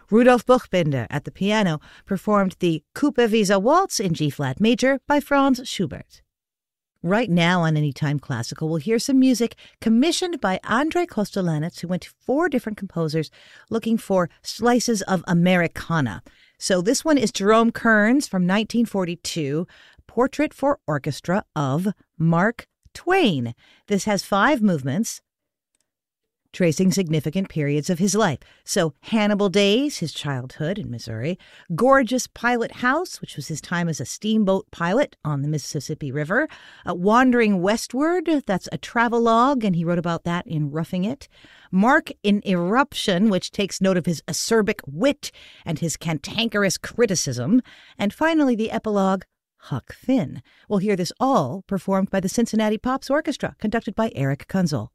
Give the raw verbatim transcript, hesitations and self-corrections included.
Rudolf Buchbinder at the piano performed the Kupe-Wiese Waltz in G-flat major by Franz Schubert. Right now on Anytime Classical, we'll hear some music commissioned by Andrei Kostelanetz, who went to four different composers looking for slices of Americana. So this one is Jerome Kern's from nineteen forty-two, Portrait for Orchestra of Mark Twain. This has five movements, tracing significant periods of his life. So Hannibal Days, his childhood in Missouri, Gorgeous Pilot House, which was his time as a steamboat pilot on the Mississippi River, uh, Wandering Westward, that's a travelogue, and he wrote about that in Roughing It, Mark in Eruption, which takes note of his acerbic wit and his cantankerous criticism, and finally the epilogue, Huck Finn. We'll hear this all performed by the Cincinnati Pops Orchestra, conducted by Eric Kunzel.